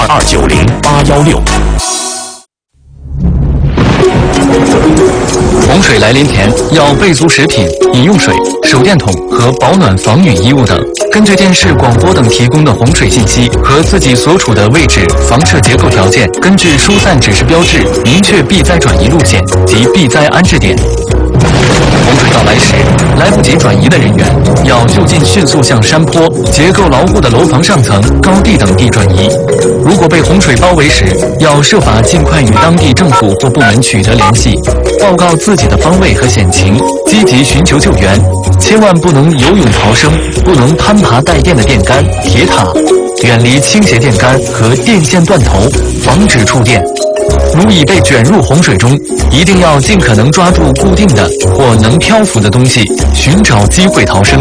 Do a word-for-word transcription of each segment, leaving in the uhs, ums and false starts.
二九零八幺六。洪水来临前，要备足食品、饮用水、手电筒和保暖防雨衣物等。根据电视、广播等提供的洪水信息和自己所处的位置、房舍结构条件，根据疏散指示标志，明确避灾转移路线及避灾安置点。洪水到来时，来不及转移的人员要就近迅速向山坡、结构牢固的楼房上层、高地等地转移。如果被洪水包围时，要设法尽快与当地政府或部门取得联系，报告自己的方位和险情，积极寻求救援。千万不能游泳逃生，不能攀爬带电的电杆、铁塔，远离倾斜电杆和电线断头，防止触电。如已被卷入洪水中，一定要尽可能抓住固定的或能漂浮的东西，寻找机会逃生。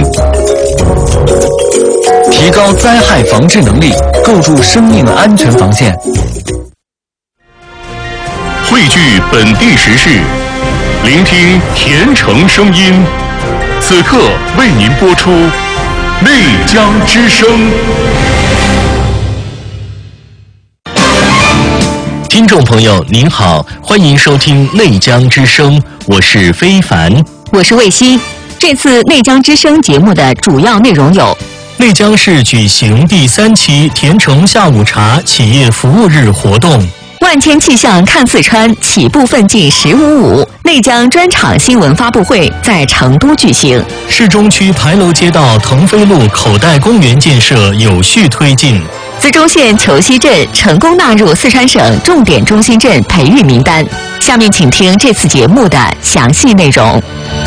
提高灾害防治能力，构筑生命安全防线。 汇聚本地时事，聆听甜城声音。此刻为您播出《内江之声》。 听众朋友您好，欢迎收听内江之声，我是非凡， 我是魏希。这次内江之声节目的主要内容有： 内江市举行第三期甜城下午茶企业服务日活动， 万千气象看四川，起步奋进十五五。内江专场新闻发布会在成都举行。 市中区牌楼街道腾飞路口袋公园建设有序推进。 淄中县球溪镇成功纳入四川省重点中心镇培育名单。下面请听这次节目的详细内容。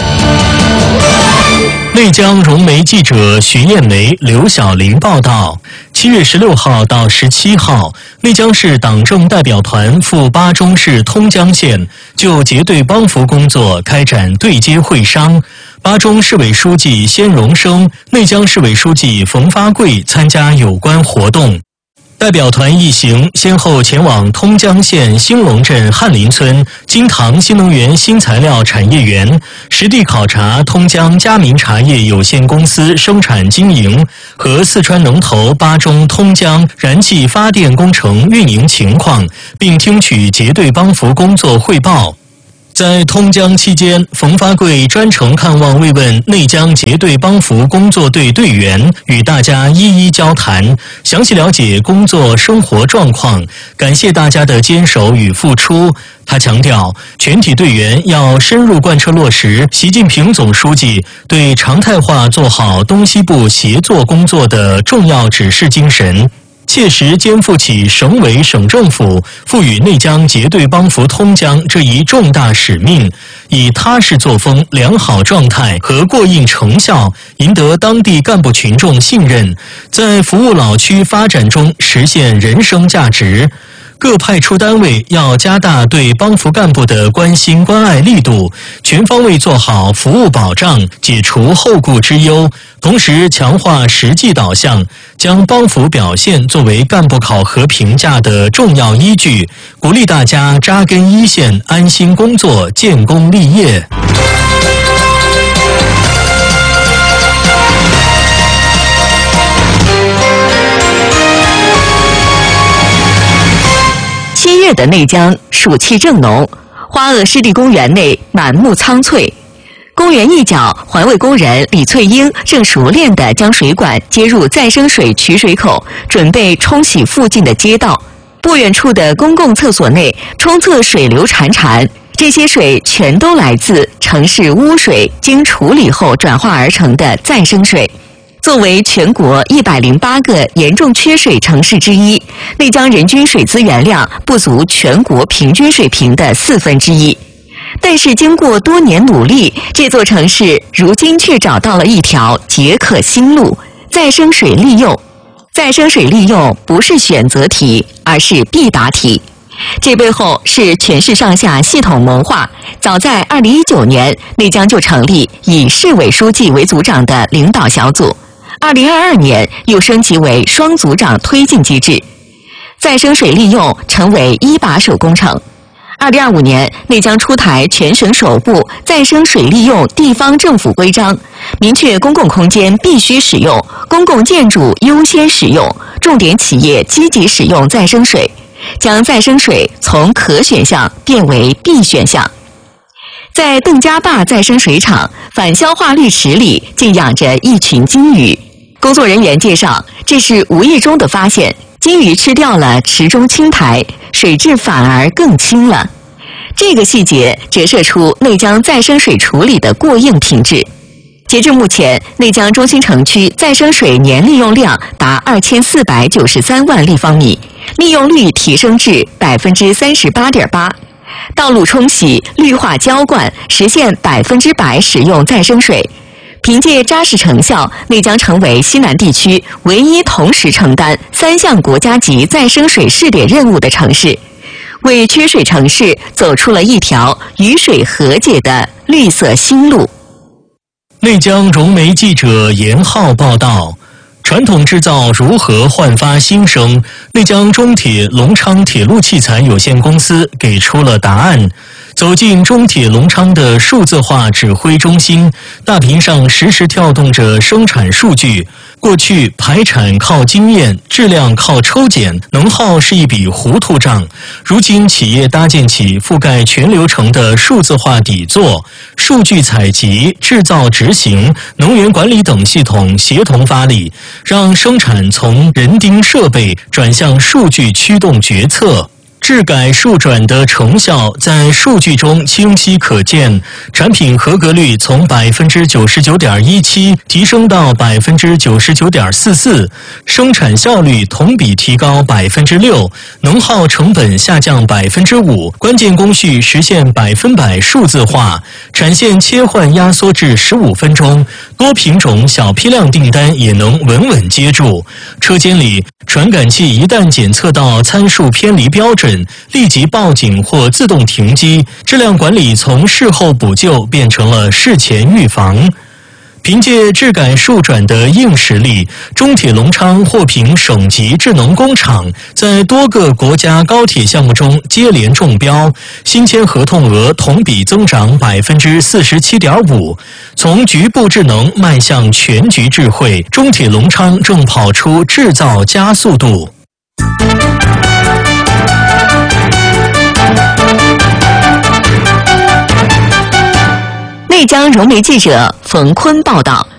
内江融媒记者徐艳梅、刘晓玲报道：七月十六号到十七号，内江市党政代表团赴巴中市通江县就结对帮扶工作开展对接会商。巴中市委书记先荣生、内江市委书记冯发贵参加有关活动。代表团一行先后前往通江县兴隆镇翰林村金堂新能源新材料产业园，实地考察通江佳明茶叶有限公司生产经营和四川能投巴中通江燃气发电工程运营情况，并听取结对帮扶工作汇报。在通江期间，冯发贵专程看望慰问内江结对帮扶工作队队员，与大家一一交谈，详细了解工作生活状况，感谢大家的坚守与付出。他强调，全体队员要深入贯彻落实习近平总书记对常态化做好东西部协作工作的重要指示精神，切实肩负起省委省政府赋予内江结对帮扶通江这一重大使命，以踏实作风、良好状态和过硬成效赢得当地干部群众信任，在服务老区发展中实现人生价值。各派出单位要加大对帮扶干部的关心关爱力度，全方位做好服务保障，解除后顾之忧，同时强化实际导向，将帮扶表现作为干部考核评价的重要依据，鼓励大家扎根一线，安心工作，建功立业。 七月的内江暑气正浓，花萼湿地公园内满目苍翠。公园一角，环卫工人李翠英正熟练地将水管接入再生水取水口，准备冲洗附近的街道。不远处的公共厕所内，冲厕水流潺潺，这些水全都来自城市污水经处理后转化而成的再生水。作为全国一百零八个严重缺水城市之一，内江人均水资源量不足全国平均水平的四分之一。但是经过多年努力，这座城市如今却找到了一条解渴新路——再生水利用。再生水利用不是选择题，而是必答题。这背后是全市上下系统谋划。早在二零一九年，内江就成立以市委书记为组长的领导小组。二零二二年又升级为双组长推进机制，再生水利用成为一把手工程。 二零二五年，内江出台全省首部再生水利用地方政府规章，明确公共空间必须使用，公共建筑优先使用，重点企业积极使用再生水，将再生水从可选项变为必选项。在邓家坝再生水厂反消化滤池里竟养着一群金鱼。工作人员介绍，这是无意中的发现，金鱼吃掉了池中青苔，水质反而更清了。这个细节折射出内江再生水处理的过硬品质。截至目前，内江中心城区再生水年利用量达二千四百九十三万立方米，利用率提升至百分之三十八点八。道路冲洗、绿化浇灌实现百分之百使用再生水。凭借扎实成效，内江成为西南地区唯一同时承担三项国家级再生水试点任务的城市，为缺水城市走出了一条与水和解的绿色新路。 内江融媒记者严浩报道。传统制造如何焕发新生？内江中铁隆昌铁路器材有限公司给出了答案。走进中铁隆昌的数字化指挥中心，大屏上实时跳动着生产数据。过去排产靠经验，质量靠抽检，能耗是一笔糊涂账。如今企业搭建起覆盖全流程的数字化底座，数据采集、制造、执行、能源管理等系统协同发力，让生产从人盯设备转向数据驱动决策。质改数转的成效在数据中清晰可见，产品合格率从百分之九十九点一七提升到百分之九十九点四四，生产效率同比提高百分之六，能耗成本下降百分之五，关键工序实现百分百数字化，产线切换压缩至十五分钟，多品种小批量订单也能稳稳接住。车间里传感器一旦检测到参数偏离标准，立即报警或自动停机，质量管理从事后补救变成了事前预防。凭借质改数转的硬实力，中铁隆昌获评省级智能工厂，在多个国家高铁项目中接连中标，新签合同额同比增长百分之四十七点五。从局部智能迈向全局智慧，中铁隆昌正跑出制造加速度。 内江融媒记者冯坤报道。